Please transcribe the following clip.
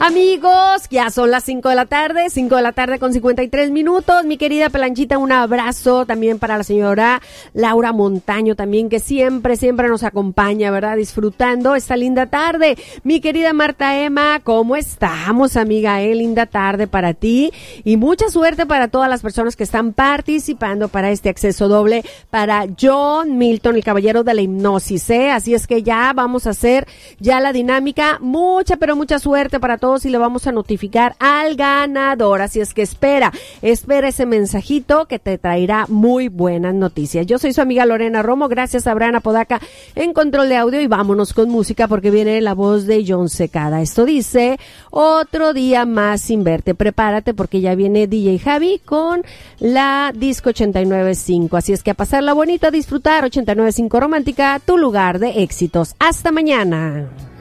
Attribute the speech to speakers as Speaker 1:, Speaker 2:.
Speaker 1: Amigos, ya son las 5 de la tarde con 53 minutos. Mi querida Pelanchita, un abrazo también para la señora Laura Montaño también, que siempre nos acompaña, ¿verdad? Disfrutando esta linda tarde. Mi querida Marta Emma, ¿cómo estamos, amiga? Linda tarde para ti y mucha suerte para todas las personas que están participando para este acceso doble para John Milton, el caballero de la hipnosis, ¿eh? Así es que ya vamos a hacer ya la dinámica. Mucha suerte para todos y le vamos a notificar al ganador. Así es que espera ese mensajito que te traerá muy buenas noticias. Yo soy su amiga Lorena Romo, gracias a Abraham Apodaca en control de audio y vámonos con música porque viene la voz de John Secada. Esto dice: otro día más sin verte. Prepárate porque ya viene DJ Javi con la disco 89.5. Así es que a pasarla bonito, a disfrutar. 89.5 Romántica, tu lugar de éxitos. Hasta mañana.